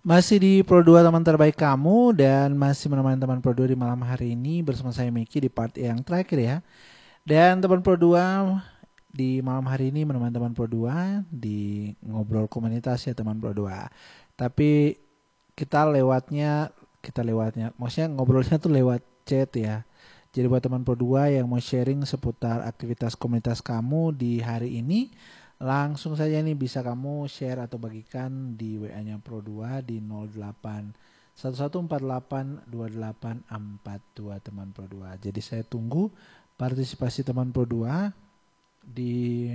Masih di Pro 2 teman terbaik kamu dan masih menemani teman Pro 2 di malam hari ini bersama saya Miki di part yang terakhir ya. Dan teman Pro 2 di malam hari ini menemani teman Pro 2 di ngobrol komunitas ya teman Pro 2. Tapi kita lewatnya maksudnya ngobrolnya tuh lewat chat ya. Jadi buat teman Pro 2 yang mau sharing seputar aktivitas komunitas kamu di hari ini, langsung saja nih bisa kamu share atau bagikan di WA-nya Pro 2 di 08 11482842 teman Pro 2. Jadi saya tunggu partisipasi teman Pro 2 di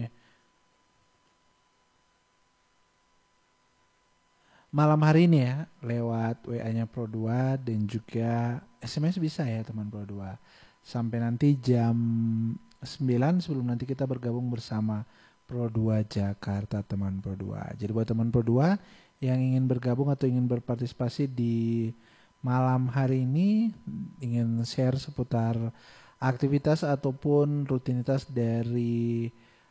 malam hari ini ya lewat WA-nya Pro 2 dan juga SMS bisa ya teman Pro 2. Sampai nanti jam 9 sebelum nanti kita bergabung bersama Pro 2 Jakarta teman Pro 2. Jadi buat teman Pro 2 yang ingin bergabung atau ingin berpartisipasi di malam hari ini, ingin share seputar aktivitas ataupun rutinitas dari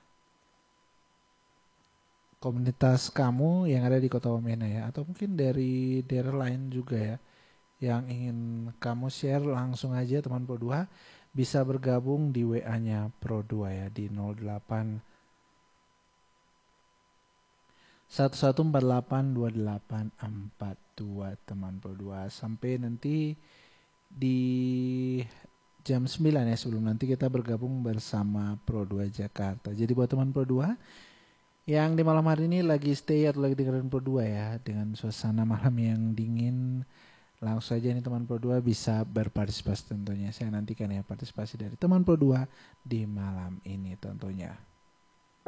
komunitas kamu yang ada di Kota Wamena ya, atau mungkin dari daerah lain juga ya, yang ingin kamu share langsung aja teman Pro 2 bisa bergabung di WA-nya Pro 2 ya di 08 11482842 teman Pro 2 sampai nanti di jam 9 ya sebelum nanti kita bergabung bersama Pro 2 Jakarta. Jadi buat teman Pro 2 yang di malam hari ini lagi stay atau lagi dengerin Pro 2 ya dengan suasana malam yang dingin, langsung saja nih teman Pro 2 bisa berpartisipasi tentunya. Saya nantikan ya partisipasi dari teman Pro 2 di malam ini tentunya.